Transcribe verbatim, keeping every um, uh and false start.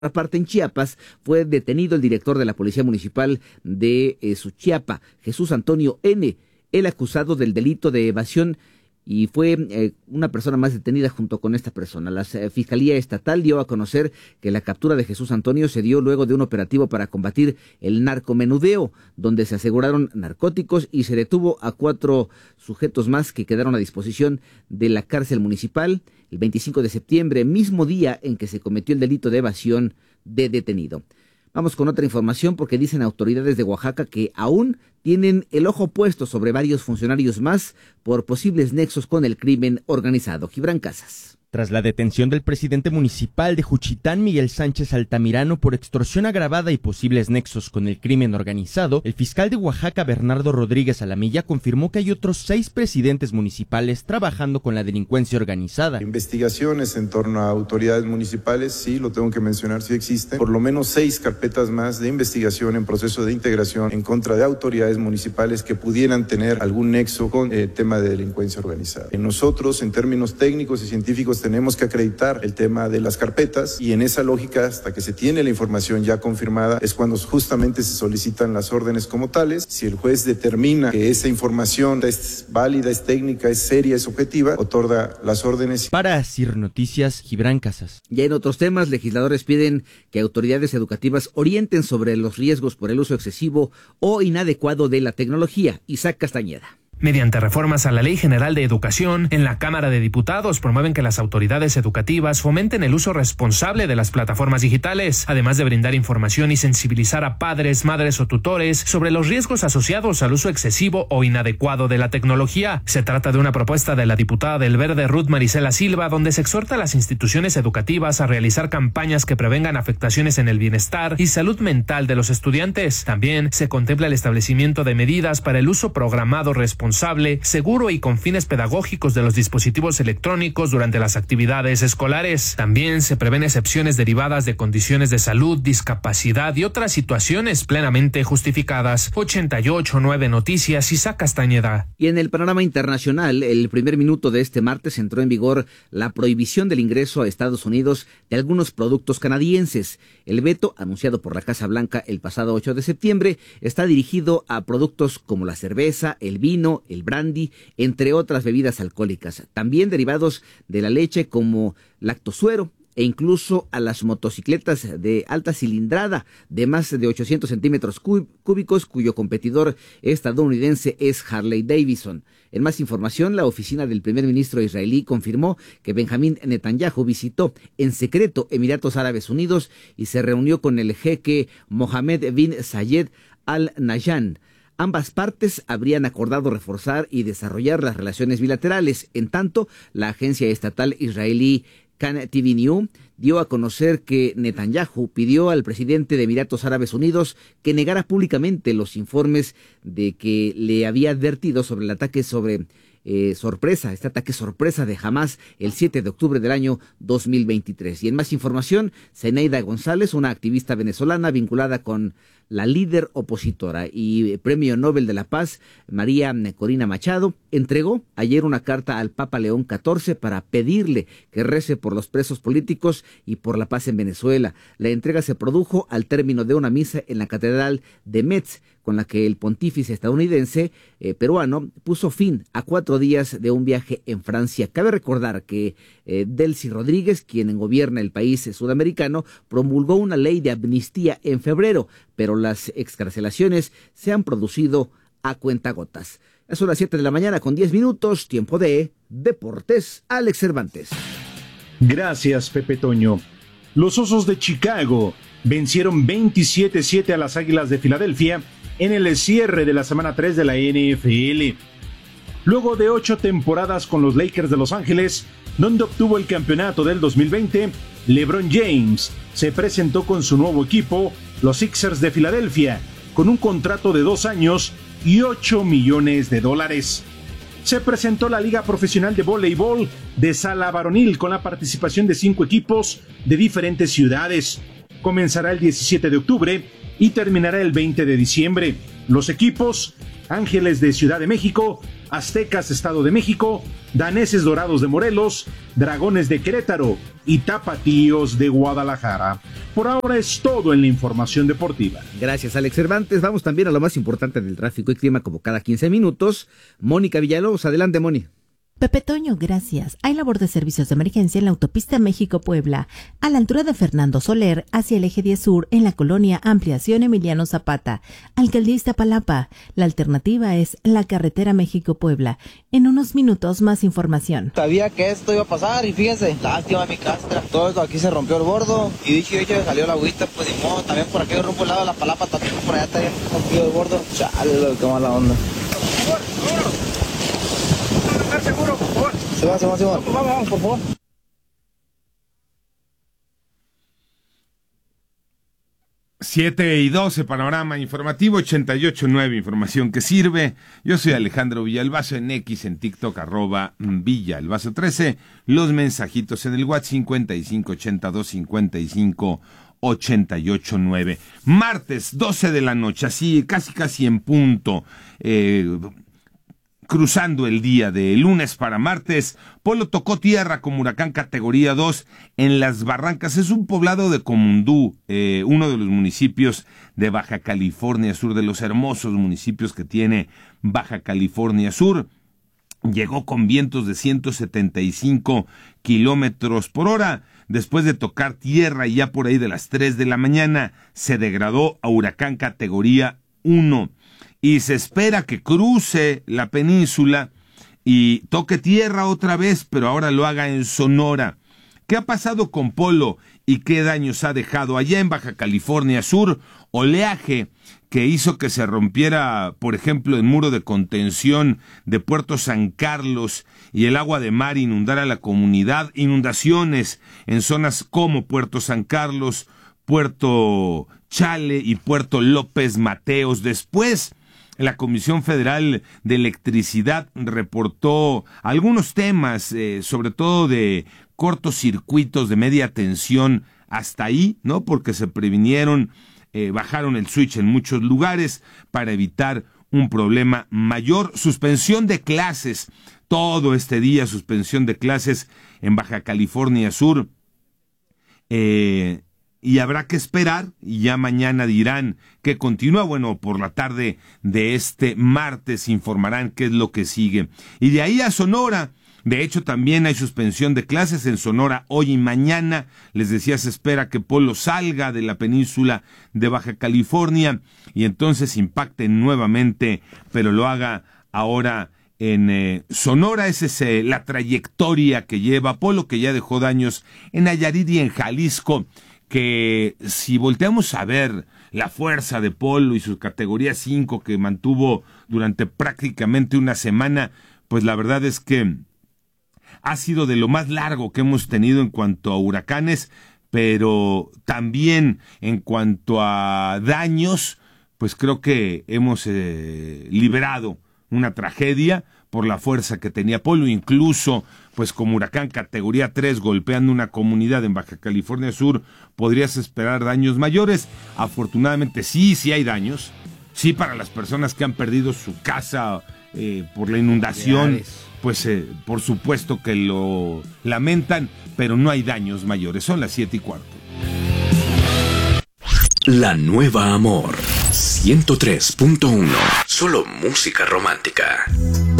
otra parte, en Chiapas, fue detenido el director de la Policía Municipal de eh, Suchiapa, Jesús Antonio N., el acusado del delito de evasión, y fue eh, una persona más detenida junto con esta persona. La eh, Fiscalía Estatal dio a conocer que la captura de Jesús Antonio se dio luego de un operativo para combatir el narcomenudeo, donde se aseguraron narcóticos y se detuvo a cuatro sujetos más que quedaron a disposición de la cárcel municipal el veinticinco de septiembre, mismo día en que se cometió el delito de evasión de detenido. Vamos con otra información porque dicen autoridades de Oaxaca que aún tienen el ojo puesto sobre varios funcionarios más por posibles nexos con el crimen organizado. Gibran Casas. Tras la detención del presidente municipal de Juchitán, Miguel Sánchez Altamirano, por extorsión agravada y posibles nexos con el crimen organizado, el fiscal de Oaxaca, Bernardo Rodríguez Alamilla, confirmó que hay otros seis presidentes municipales trabajando con la delincuencia organizada. Investigaciones en torno a autoridades municipales, sí, lo tengo que mencionar, sí existen. Por lo menos seis carpetas más de investigación en proceso de integración en contra de autoridades municipales que pudieran tener algún nexo con el tema de delincuencia organizada. Nosotros, en términos técnicos y científicos, tenemos que acreditar el tema de las carpetas y en esa lógica, hasta que se tiene la información ya confirmada, es cuando justamente se solicitan las órdenes como tales. Si el juez determina que esa información es válida, es técnica, es seria, es objetiva, otorga las órdenes. Para Asir Noticias, Gibran Casas. Ya en otros temas, legisladores piden que autoridades educativas orienten sobre los riesgos por el uso excesivo o inadecuado de la tecnología. Isaac Castañeda. Mediante reformas a la Ley General de Educación, en la Cámara de Diputados promueven que las autoridades educativas fomenten el uso responsable de las plataformas digitales, además de brindar información y sensibilizar a padres, madres o tutores sobre los riesgos asociados al uso excesivo o inadecuado de la tecnología. Se trata de una propuesta de la diputada del Verde, Ruth Marisela Silva, donde se exhorta a las instituciones educativas a realizar campañas que prevengan afectaciones en el bienestar y salud mental de los estudiantes. También se contempla el establecimiento de medidas para el uso programado responsable, seguro y con fines pedagógicos de los dispositivos electrónicos durante las actividades escolares. También se prevén excepciones derivadas de condiciones de salud, discapacidad y otras situaciones plenamente justificadas. ochenta y ocho punto nueve Noticias, Isaac Castañeda. Y en el panorama internacional, el primer minuto de este martes entró en vigor la prohibición del ingreso a Estados Unidos de algunos productos canadienses. El veto, anunciado por la Casa Blanca el pasado ocho de septiembre, está dirigido a productos como la cerveza, el vino, el brandy, entre otras bebidas alcohólicas, también derivados de la leche como lactosuero, e incluso a las motocicletas de alta cilindrada de más de ochocientos centímetros cúbicos, cuyo competidor estadounidense es Harley Davidson. En más información, la oficina del primer ministro israelí confirmó que Benjamín Netanyahu visitó en secreto Emiratos Árabes Unidos y se reunió con el jeque Mohammed bin Zayed Al Nahyan. Ambas partes habrían acordado reforzar y desarrollar las relaciones bilaterales. En tanto, la agencia estatal israelí Kan T V News dio a conocer que Netanyahu pidió al presidente de Emiratos Árabes Unidos que negara públicamente los informes de que le había advertido sobre el ataque sobre eh, sorpresa, este ataque sorpresa de Hamas el siete de octubre del año dos mil veintitrés. Y en más información, Zeneida González, una activista venezolana vinculada con la líder opositora y Premio Nobel de la Paz, María Corina Machado, entregó ayer una carta al Papa León catorce para pedirle que rece por los presos políticos y por la paz en Venezuela. La entrega se produjo al término de una misa en la Catedral de Metz, con la que el pontífice estadounidense eh, peruano puso fin a cuatro días de un viaje en Francia. Cabe recordar que eh, Delcy Rodríguez, quien gobierna el país sudamericano, promulgó una ley de amnistía en febrero, pero las excarcelaciones se han producido a cuentagotas. Son las siete de la mañana con diez minutos, tiempo de Deportes. Alex Cervantes. Gracias, Pepe Toño. Los Osos de Chicago vencieron veintisiete siete a las Águilas de Filadelfia en el cierre de la semana tres de la N F L. Luego de ocho temporadas con los Lakers de Los Ángeles, donde obtuvo el campeonato del dos mil veinte, LeBron James se presentó con su nuevo equipo, los Sixers de Filadelfia, con un contrato de dos años y ocho millones de dólares. Se presentó la Liga Profesional de Voleibol de Sala Varonil con la participación de cinco equipos de diferentes ciudades. Comenzará el diecisiete de octubre y terminará el veinte de diciembre. Los equipos Ángeles de Ciudad de México, Aztecas Estado de México, Daneses Dorados de Morelos, Dragones de Querétaro y Tapatíos de Guadalajara. Por ahora es todo en la información deportiva. Gracias, Alex Cervantes. Vamos también a lo más importante del tráfico y clima como cada quince minutos. Mónica Villalobos, adelante, Moni. Pepe Toño, gracias. Hay labor de servicios de emergencia en la autopista México-Puebla, a la altura de Fernando Soler, hacia el eje diez sur, en la colonia Ampliación Emiliano Zapata, Alcaldía Iztapalapa. La alternativa es la carretera México-Puebla. En unos minutos, más información. Sabía que esto iba a pasar y fíjense, lástima mi castra. Todo esto aquí se rompió el bordo y dicho y hecho salió la agüita, pues ni modo. También por aquí rumbo al lado de la Palapa, también por allá también rompió el bordo. Chale, qué mala onda. Seguro, por favor. Se va, se va, se va. Vamos, vamos, por favor. siete y doce, panorama informativo, ochenta y ocho nueve, información que sirve. Yo soy Alejandro Villalbazo, en X, en TikTok, arroba Villalbazo trece. Los mensajitos en el WhatsApp cincuenta y cinco ochenta y dos cincuenta y cinco ochenta y ocho nueve. Martes, doce de la noche, así, casi casi en punto. Eh... Cruzando el día de lunes para martes, Polo tocó tierra como huracán categoría dos en Las Barrancas. Es un poblado de Comundú, eh, uno de los municipios de Baja California Sur, de los hermosos municipios que tiene Baja California Sur. Llegó con vientos de ciento setenta y cinco kilómetros por hora. Después de tocar tierra y ya por ahí de las tres de la mañana, se degradó a huracán categoría uno. Y se espera que cruce la península y toque tierra otra vez, pero ahora lo haga en Sonora. ¿Qué ha pasado con Polo y qué daños ha dejado allá en Baja California Sur? Oleaje que hizo que se rompiera, por ejemplo, el muro de contención de Puerto San Carlos y el agua de mar inundara la comunidad. Inundaciones en zonas como Puerto San Carlos, Puerto Chale y Puerto López Mateos. Después, la Comisión Federal de Electricidad reportó algunos temas, eh, sobre todo de cortocircuitos de media tensión hasta ahí, ¿no? Porque se previnieron, eh, bajaron el switch en muchos lugares para evitar un problema mayor. Suspensión de clases, todo este día suspensión de clases en Baja California Sur. Eh... Y habrá que esperar, y ya mañana dirán que continúa. Bueno, por la tarde de este martes informarán qué es lo que sigue. Y de ahí a Sonora, de hecho también hay suspensión de clases en Sonora hoy y mañana. Les decía, se espera que Polo salga de la península de Baja California y entonces impacte nuevamente, pero lo haga ahora en eh, Sonora. Esa es eh, la trayectoria que lleva Polo, que ya dejó daños en Nayarit y en Jalisco, que si volteamos a ver la fuerza de Polo y su categoría cinco que mantuvo durante prácticamente una semana, pues la verdad es que ha sido de lo más largo que hemos tenido en cuanto a huracanes, pero también en cuanto a daños, pues creo que hemos eh, liberado una tragedia por la fuerza que tenía Polo, incluso pues como huracán categoría tres golpeando una comunidad en Baja California Sur, podrías esperar daños mayores. Afortunadamente sí, sí hay daños, sí, para las personas que han perdido su casa eh, por la inundación, pues eh, por supuesto que lo lamentan, pero no hay daños mayores. Son las siete y cuarto. La Nueva Amor ciento tres punto uno. Solo música romántica.